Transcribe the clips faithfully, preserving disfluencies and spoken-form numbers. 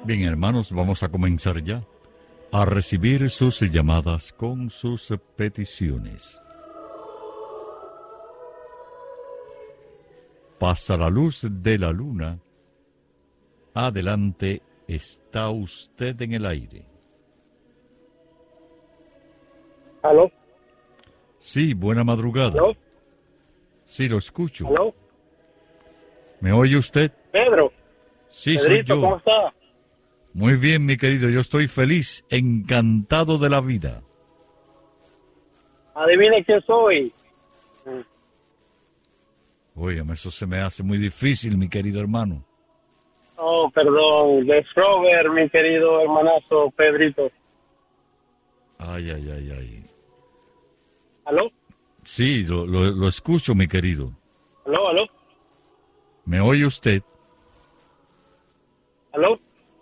Bien, hermanos, vamos a comenzar ya a recibir sus llamadas con sus peticiones. Pasa la luz de la luna. Adelante, está usted en el aire. ¿Aló? Sí, buena madrugada. ¿Aló? Sí, lo escucho. ¿Aló? ¿Me oye usted? Pedro. Sí, Pedrito, soy yo. ¿cómo está? Muy bien, mi querido, yo estoy feliz, encantado de la vida. Adivine quién soy. Óigame, eso se me hace muy difícil, mi querido hermano. Oh, perdón. Es Robert, mi querido hermanazo Pedrito. Ay, ay, ay, ay. ¿Aló? Sí, lo, lo, lo escucho, mi querido. ¿Aló, aló? ¿Me oye usted? ¿Aló?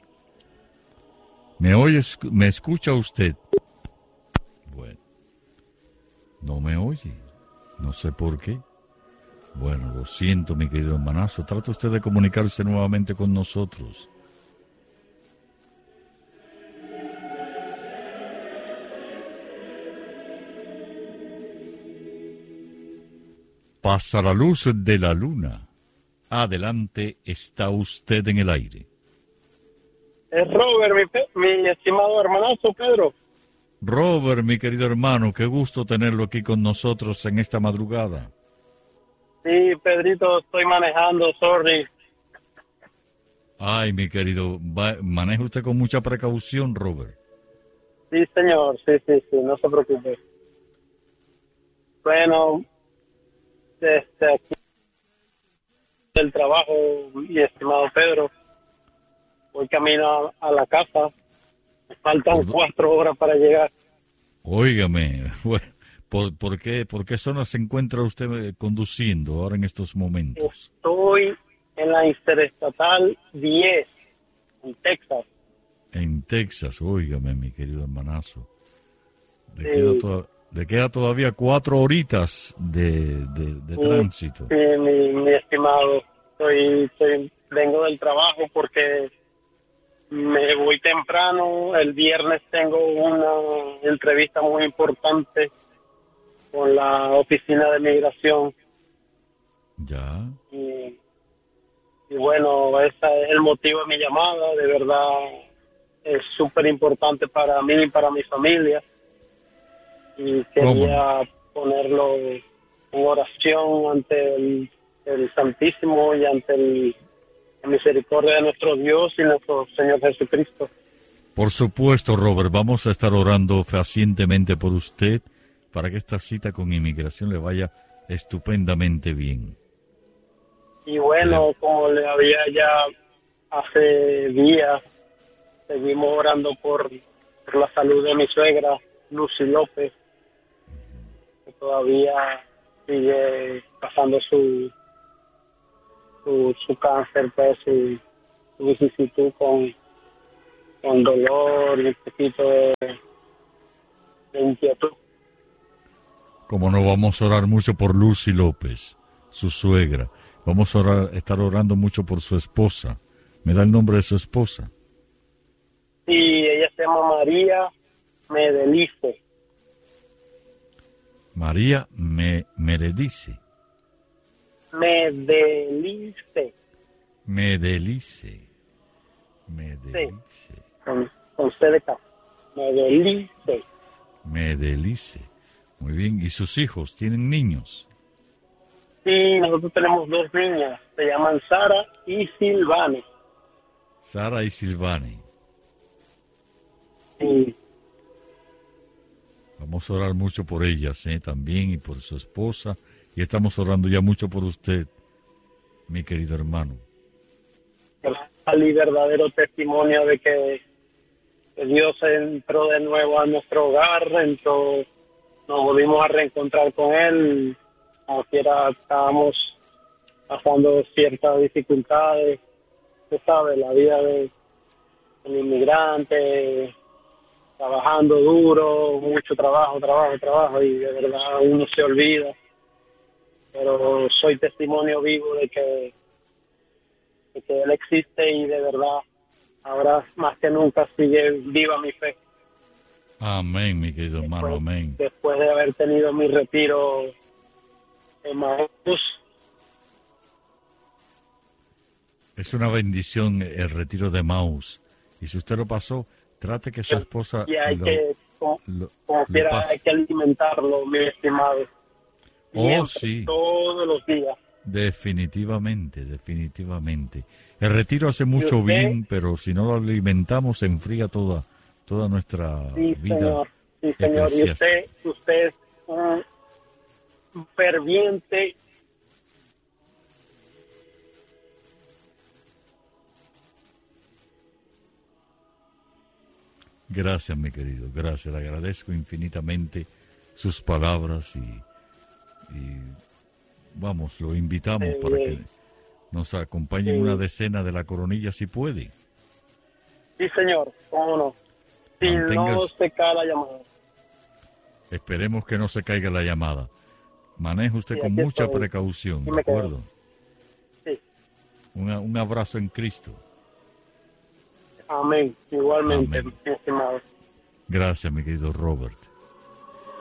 ¿Me oye? ¿Me escucha usted? Bueno, no me oye. No sé por qué. Bueno, lo siento, mi querido hermanazo. Trata usted de comunicarse nuevamente con nosotros. Pasa la luz de la luna. Adelante, está usted en el aire. Es Robert, mi, pe- mi estimado hermanazo Pedro. Robert, mi querido hermano, qué gusto tenerlo aquí con nosotros en esta madrugada. Sí, Pedrito, estoy manejando, sorry. Ay, mi querido, va, maneja usted con mucha precaución, Robert. Sí, señor, sí, sí, sí, no se preocupe. Bueno, este, aquí del trabajo, mi estimado Pedro, voy camino a, a la casa. Me faltan ¿Por dó- cuatro horas para llegar. Óigame, bueno, ¿por, por qué, ¿por qué zona se encuentra usted eh, conduciendo ahora en estos momentos? Estoy en la Interestatal diez, en Texas. En Texas, óigame, mi querido hermanazo. Le, Sí. queda, to- le queda todavía cuatro horitas de, de, de Sí, tránsito. sí, mi, mi estimado. Estoy, estoy- vengo del trabajo porque me voy temprano. El viernes tengo una entrevista muy importante con la oficina de migración. Ya, Y, y bueno, ese es el motivo de mi llamada. De verdad, es súper importante para mí y para mi familia. Y ¿cómo quería ponerlo en oración ante el, el Santísimo y ante el, la misericordia de nuestro Dios y nuestro Señor Jesucristo. Por supuesto, Robert, vamos a estar orando fehacientemente por usted para que esta cita con inmigración le vaya estupendamente bien. Y bueno, como le había ya hace días, seguimos orando por, por la salud de mi suegra, Lucy López, que todavía sigue pasando su su, su cáncer, pues, su, su vicisitud con, con dolor y un poquito de, de inquietud. Como no, vamos a orar mucho por Lucy López, su suegra. Vamos a orar, estar orando mucho por su esposa. ¿Me da el nombre de su esposa? Y ella se llama María Medelice. María me, Meredice. Medelice. Medelice. Medelice. Con, con C de K. Medelice. Medelice. Muy bien. ¿Y sus hijos tienen niños? Sí, nosotros tenemos dos niñas. Se llaman Sara y Silvana. Sara y Silvani. Sí. Vamos a orar mucho por ellas, ¿eh? También, y por su esposa. Y estamos orando ya mucho por usted, mi querido hermano. Al verdadero testimonio de que, que Dios entró de nuevo a nuestro hogar, entró, nos volvimos a reencontrar con Él, como quiera estábamos pasando ciertas dificultades, usted sabe, la vida de, del inmigrante, trabajando duro, mucho trabajo, trabajo, trabajo, y de verdad uno se olvida. Pero soy testimonio vivo de que, de que Él existe y de verdad ahora más que nunca sigue viva mi fe. Amén, mi querido hermano, Después, amén. después de haber tenido mi retiro en Maús, Es una bendición el retiro de Maús. Y si usted lo pasó, trate que su esposa y hay lo, que, como, lo- como lo quiera, pase. hay que alimentarlo, mi estimado. Oh, Siempre, sí. todos los días. Definitivamente, definitivamente. El retiro hace mucho usted? bien, pero si no lo alimentamos se enfría toda, toda nuestra Sí, vida señor. Sí, señor. Y eclesiástica. usted, usted es un ferviente Gracias, mi querido, gracias. Le agradezco infinitamente sus palabras y, y vamos, lo invitamos Sí, para que bien. nos acompañe en Sí. una decena de la coronilla si puede. Sí, señor, cómo no. Si no Mantengas- se cae la llamada. Esperemos que no se caiga la llamada. Maneje usted Sí, con aquí mucha estoy. precaución, Sí ¿de me quedo. acuerdo? Sí, Una- un abrazo en Cristo. amén. Igualmente, Amén. mi estimado. Gracias, mi querido Robert.